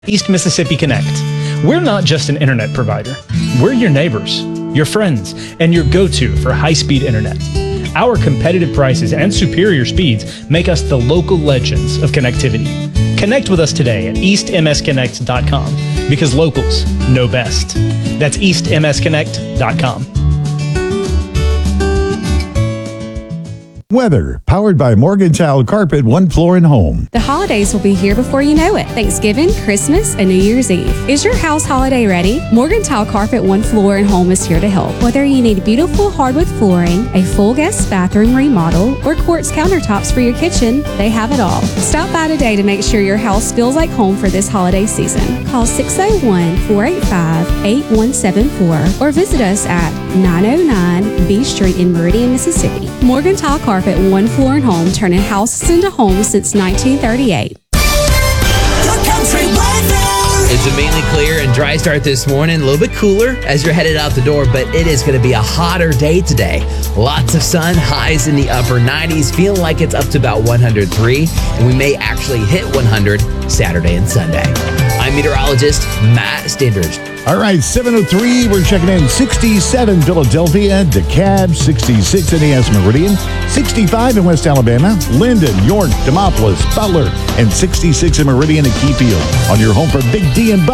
East Mississippi Connect. We're not just an internet provider. We're your neighbors, your friends, and your go-to for high-speed internet. Our competitive prices and superior speeds make us the local legends of connectivity. Connect with us today at eastmsconnect.com because locals know best. That's eastmsconnect.com. Weather, powered by Morgantown Carpet, One Floor and Home. The holidays will be here before you know it. Thanksgiving, Christmas, and New Year's Eve. Is your house holiday ready? Morgantown Carpet, One Floor and Home is here to help. Whether you need beautiful hardwood flooring, a full guest bathroom remodel, or quartz countertops for your kitchen, they have it all. Stop by today to make sure your house feels like home for this holiday season. Call 601-485-8174 or visit us at 909 B Street in Meridian, Mississippi. Morgantown Carpet, One Floor and Home, turning houses into homes since 1938. It's a mainly clear and dry start this morning. A little bit cooler as you're headed out the door, but it is going to be a hotter day today. Lots of sun, highs in the upper 90s, feeling like it's up to about 103, and we may actually hit 100 Saturday and Sunday. I'm meteorologist Matt Standridge. All right, 7:03, we're checking in. 67 Philadelphia, DeKalb, 66 in the S Meridian, 65 in West Alabama, Linden, York, Demopolis, Butler, and 66 in Meridian and Keyfield. On your home for Big D and